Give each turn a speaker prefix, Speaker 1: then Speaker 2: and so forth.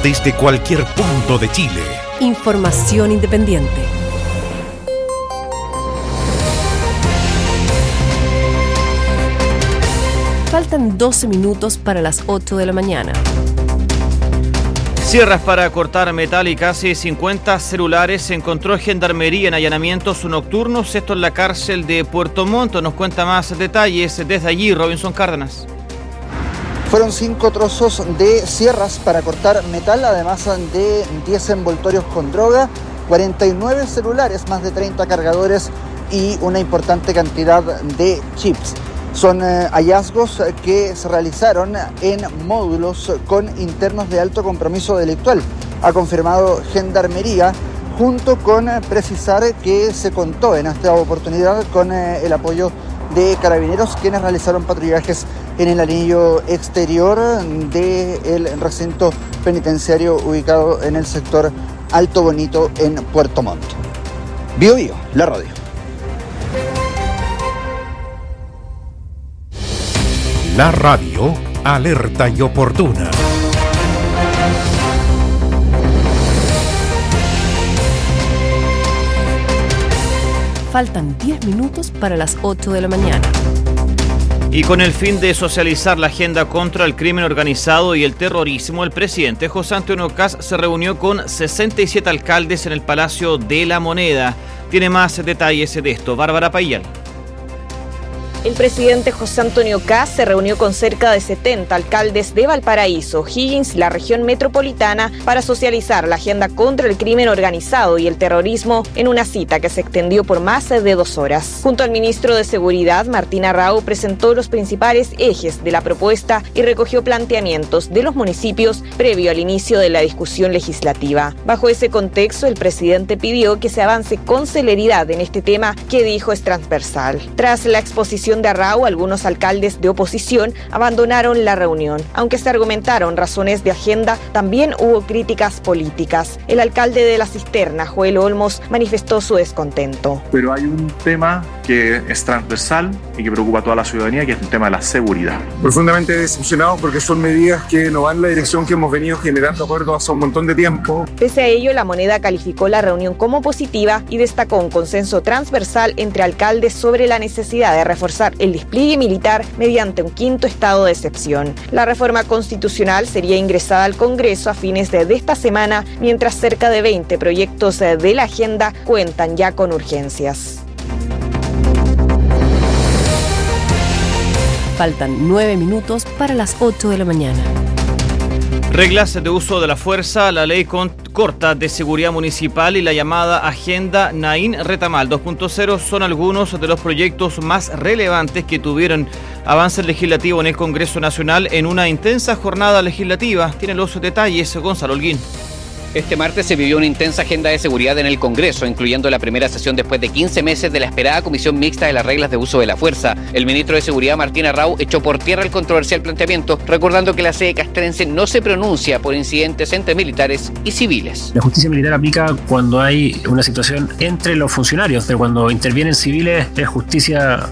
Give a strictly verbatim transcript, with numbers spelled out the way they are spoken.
Speaker 1: desde cualquier punto de Chile.
Speaker 2: Información independiente. Faltan doce minutos para las ocho de la mañana.
Speaker 3: Sierras para cortar metal y casi cincuenta celulares se encontró Gendarmería en allanamientos nocturnos, esto en la cárcel de Puerto Montt. Nos cuenta más detalles desde allí Robinson Cárdenas.
Speaker 4: Fueron cinco trozos de sierras para cortar metal, además de diez envoltorios con droga, cuarenta y nueve celulares, más de treinta cargadores y una importante cantidad de chips. Son eh, hallazgos que se realizaron en módulos con internos de alto compromiso delictual. Ha confirmado Gendarmería, junto con eh, precisar que se contó en esta oportunidad con eh, el apoyo de carabineros, quienes realizaron patrullajes en el anillo exterior del recinto penitenciario ubicado en el sector Alto Bonito en Puerto Montt. Bio Bio, la radio.
Speaker 1: La radio, alerta y oportuna.
Speaker 2: Faltan diez minutos para las ocho de la mañana.
Speaker 3: Y con el fin de socializar la agenda contra el crimen organizado y el terrorismo, el presidente José Antonio Kast se reunió con sesenta y siete alcaldes en el Palacio de la Moneda. Tiene más detalles de esto, Bárbara Payal.
Speaker 5: El presidente José Antonio Kast se reunió con cerca de setenta alcaldes de Valparaíso, Higgins y la región metropolitana para socializar la agenda contra el crimen organizado y el terrorismo en una cita que se extendió por más de dos horas. Junto al ministro de Seguridad, Martín Arrau, presentó los principales ejes de la propuesta y recogió planteamientos de los municipios previo al inicio de la discusión legislativa. Bajo ese contexto, el presidente pidió que se avance con celeridad en este tema que dijo es transversal. Tras la exposición de Arrau, algunos alcaldes de oposición abandonaron la reunión. Aunque se argumentaron razones de agenda, también hubo críticas políticas. El alcalde de La Cisterna, Joel Olmos, manifestó su descontento.
Speaker 6: Pero hay un tema que es transversal y que preocupa a toda la ciudadanía, que es el tema de la seguridad.
Speaker 7: Profundamente decepcionados porque son medidas que no van en la dirección que hemos venido generando acuerdos hace un montón de tiempo.
Speaker 5: Pese a ello, la Moneda calificó la reunión como positiva y destacó un consenso transversal entre alcaldes sobre la necesidad de reforzar el despliegue militar mediante un quinto estado de excepción. La reforma constitucional sería ingresada al Congreso a fines de esta semana, mientras cerca de veinte proyectos de la agenda cuentan ya con urgencias.
Speaker 2: Faltan nueve minutos para las ocho de la mañana.
Speaker 3: Reglas de uso de la fuerza, la ley con, corta de seguridad municipal y la llamada Agenda Naín Retamal dos punto cero son algunos de los proyectos más relevantes que tuvieron avance legislativo en el Congreso Nacional en una intensa jornada legislativa. Tiene los detalles Gonzalo Holguín.
Speaker 8: Este martes se vivió una intensa agenda de seguridad en el Congreso, incluyendo la primera sesión después de quince meses de la esperada comisión mixta de las reglas de uso de la fuerza. El ministro de Seguridad, Martín Arrau, echó por tierra el controversial planteamiento, recordando que la sede castrense no se pronuncia por incidentes entre militares y civiles.
Speaker 9: La justicia militar aplica cuando hay una situación entre los funcionarios, pero cuando intervienen civiles es justicia